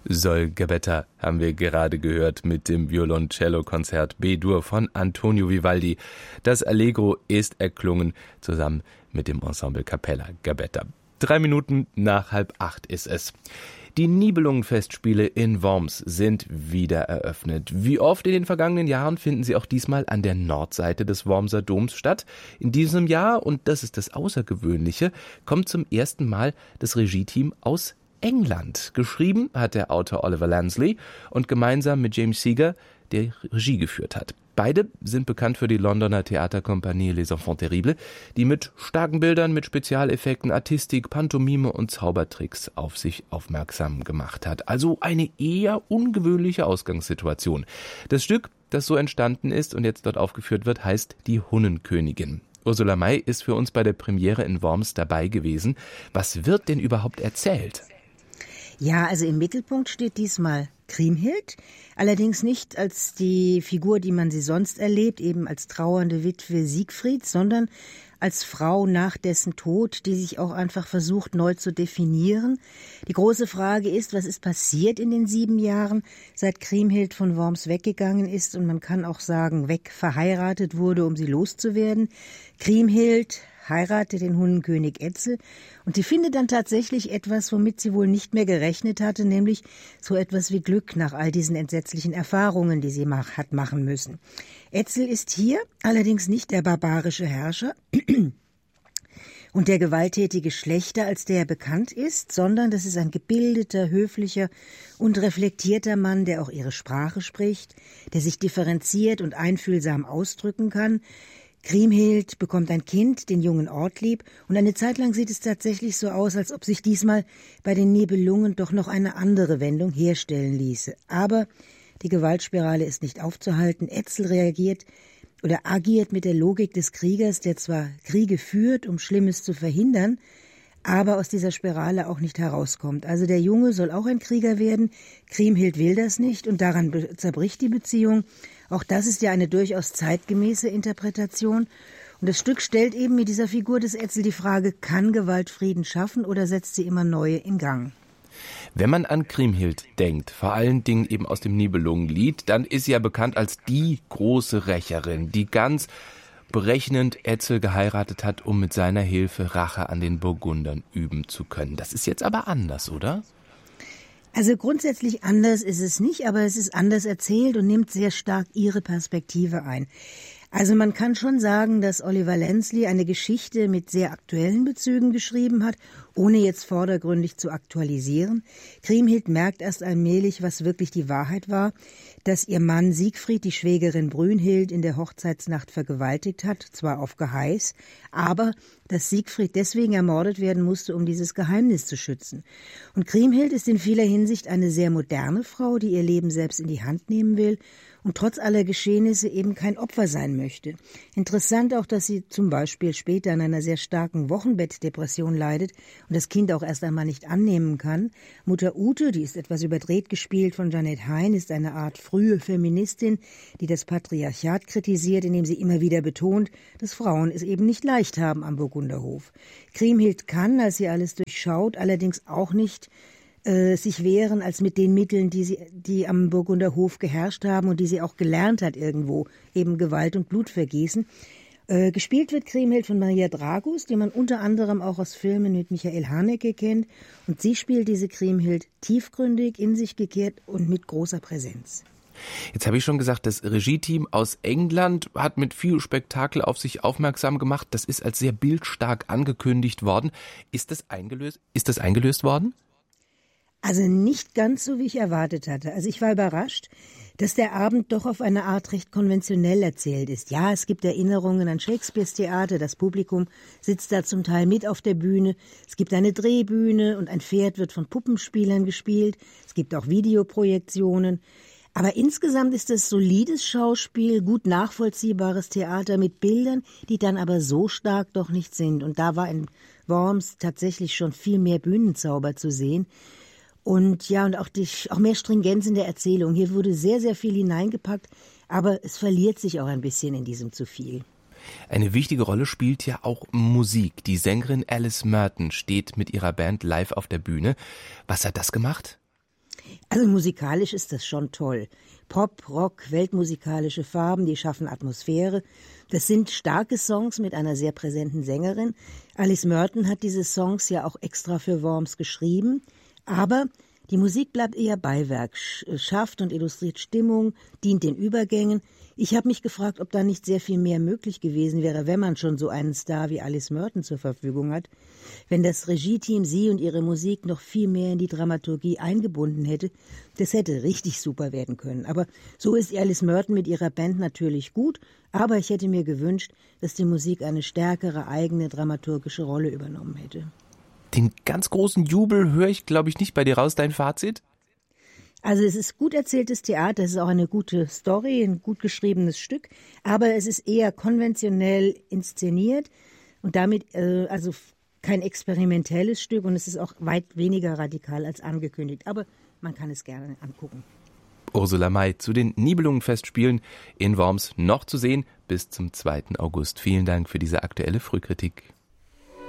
Sol Gabetta haben wir gerade gehört mit dem Violoncello-Konzert B-Dur von Antonio Vivaldi. Das Allegro ist erklungen zusammen mit dem Ensemble Capella Gabetta. 3 Minuten nach 7:30 ist es. Die Nibelungenfestspiele in Worms sind wieder eröffnet. Wie oft in den vergangenen Jahren finden sie auch diesmal an der Nordseite des Wormser Doms statt. In diesem Jahr, und das ist das Außergewöhnliche, kommt zum ersten Mal das Regie-Team aus England. Geschrieben hat der Autor Oliver Lansley und gemeinsam mit James Seeger, der Regie geführt hat. Beide sind bekannt für die Londoner Theaterkompanie Les Enfants Terribles, die mit starken Bildern, mit Spezialeffekten, Artistik, Pantomime und Zaubertricks auf sich aufmerksam gemacht hat. Also eine eher ungewöhnliche Ausgangssituation. Das Stück, das so entstanden ist und jetzt dort aufgeführt wird, heißt Die Hunnenkönigin. Ursula May ist für uns bei der Premiere in Worms dabei gewesen. Was wird denn überhaupt erzählt? Ja, also im Mittelpunkt steht diesmal Kriemhild, allerdings nicht als die Figur, die man sie sonst erlebt, eben als trauernde Witwe Siegfrieds, sondern als Frau nach dessen Tod, die sich auch einfach versucht, neu zu definieren. Die große Frage ist, was ist passiert in den 7 Jahren, seit Kriemhild von Worms weggegangen ist und man kann auch sagen, verheiratet wurde, um sie loszuwerden. Kriemhild heiratet den Hunnenkönig Etzel und sie findet dann tatsächlich etwas, womit sie wohl nicht mehr gerechnet hatte, nämlich so etwas wie Glück nach all diesen entsetzlichen Erfahrungen, die sie hat machen müssen. Etzel ist hier allerdings nicht der barbarische Herrscher und der gewalttätige Schlächter, als der er bekannt ist, sondern das ist ein gebildeter, höflicher und reflektierter Mann, der auch ihre Sprache spricht, der sich differenziert und einfühlsam ausdrücken kann. Kriemhild bekommt ein Kind, den jungen Ortlieb, und eine Zeit lang sieht es tatsächlich so aus, als ob sich diesmal bei den Nibelungen doch noch eine andere Wendung herstellen ließe. Aber die Gewaltspirale ist nicht aufzuhalten. Etzel agiert mit der Logik des Kriegers, der zwar Kriege führt, um Schlimmes zu verhindern, aber aus dieser Spirale auch nicht herauskommt. Also der Junge soll auch ein Krieger werden, Kriemhild will das nicht und daran zerbricht die Beziehung. Auch das ist ja eine durchaus zeitgemäße Interpretation. Und das Stück stellt eben mit dieser Figur des Etzel die Frage, kann Gewalt Frieden schaffen oder setzt sie immer neue in Gang? Wenn man an Kriemhild denkt, vor allen Dingen eben aus dem Nibelungenlied, dann ist sie ja bekannt als die große Rächerin, die ganz berechnend Etzel geheiratet hat, um mit seiner Hilfe Rache an den Burgundern üben zu können. Das ist jetzt aber anders, oder? Also grundsätzlich anders ist es nicht, aber es ist anders erzählt und nimmt sehr stark ihre Perspektive ein. Also man kann schon sagen, dass Oliver Lansley eine Geschichte mit sehr aktuellen Bezügen geschrieben hat, ohne jetzt vordergründig zu aktualisieren. Kriemhild merkt erst allmählich, was wirklich die Wahrheit war, dass ihr Mann Siegfried die Schwägerin Brünnhild in der Hochzeitsnacht vergewaltigt hat, zwar auf Geheiß, aber dass Siegfried deswegen ermordet werden musste, um dieses Geheimnis zu schützen. Und Kriemhild ist in vieler Hinsicht eine sehr moderne Frau, die ihr Leben selbst in die Hand nehmen will und trotz aller Geschehnisse eben kein Opfer sein möchte. Interessant auch, dass sie zum Beispiel später an einer sehr starken Wochenbettdepression leidet und das Kind auch erst einmal nicht annehmen kann. Mutter Ute, die ist etwas überdreht gespielt von Jeanette Hein, ist eine Art frühe Feministin, die das Patriarchat kritisiert, indem sie immer wieder betont, dass Frauen es eben nicht leicht haben am Burgunderhof. Kriemhild kann, als sie alles durchschaut, allerdings auch nicht sich wehren als mit den Mitteln, die am Burgunderhof geherrscht haben und die sie auch gelernt hat irgendwo, eben Gewalt und Blutvergießen. Gespielt wird Kriemhild von Maria Dragus, die man unter anderem auch aus Filmen mit Michael Haneke kennt. Und sie spielt diese Kriemhild tiefgründig, in sich gekehrt und mit großer Präsenz. Jetzt habe ich schon gesagt, das Regie-Team aus England hat mit viel Spektakel auf sich aufmerksam gemacht. Das ist als sehr bildstark angekündigt worden. Ist das eingelöst worden? Also nicht ganz so, wie ich erwartet hatte. Also ich war überrascht, dass der Abend doch auf eine Art recht konventionell erzählt ist. Ja, es gibt Erinnerungen an Shakespeares Theater, das Publikum sitzt da zum Teil mit auf der Bühne. Es gibt eine Drehbühne und ein Pferd wird von Puppenspielern gespielt. Es gibt auch Videoprojektionen. Aber insgesamt ist es solides Schauspiel, gut nachvollziehbares Theater mit Bildern, die dann aber so stark doch nicht sind. Und da war in Worms tatsächlich schon viel mehr Bühnenzauber zu sehen. Und ja, und auch mehr Stringenz in der Erzählung. Hier wurde sehr, sehr viel hineingepackt, aber es verliert sich auch ein bisschen in diesem zu viel. Eine wichtige Rolle spielt ja auch Musik. Die Sängerin Alice Merton steht mit ihrer Band live auf der Bühne. Was hat das gemacht? Also musikalisch ist das schon toll. Pop, Rock, weltmusikalische Farben, die schaffen Atmosphäre. Das sind starke Songs mit einer sehr präsenten Sängerin. Alice Merton hat diese Songs ja auch extra für Worms geschrieben. Aber die Musik bleibt eher Beiwerk, schafft und illustriert Stimmung, dient den Übergängen. Ich habe mich gefragt, ob da nicht sehr viel mehr möglich gewesen wäre, wenn man schon so einen Star wie Alice Merton zur Verfügung hat. Wenn das Regie-Team sie und ihre Musik noch viel mehr in die Dramaturgie eingebunden hätte, das hätte richtig super werden können. Aber so ist Alice Merton mit ihrer Band natürlich gut, aber ich hätte mir gewünscht, dass die Musik eine stärkere eigene dramaturgische Rolle übernommen hätte. Den ganz großen Jubel höre ich, glaube ich, nicht bei dir raus. Dein Fazit? Also es ist gut erzähltes Theater, es ist auch eine gute Story, ein gut geschriebenes Stück, aber es ist eher konventionell inszeniert und damit also kein experimentelles Stück und es ist auch weit weniger radikal als angekündigt. Aber man kann es gerne angucken. Ursula May zu den Nibelungenfestspielen in Worms noch zu sehen bis zum 2. August. Vielen Dank für diese aktuelle Frühkritik.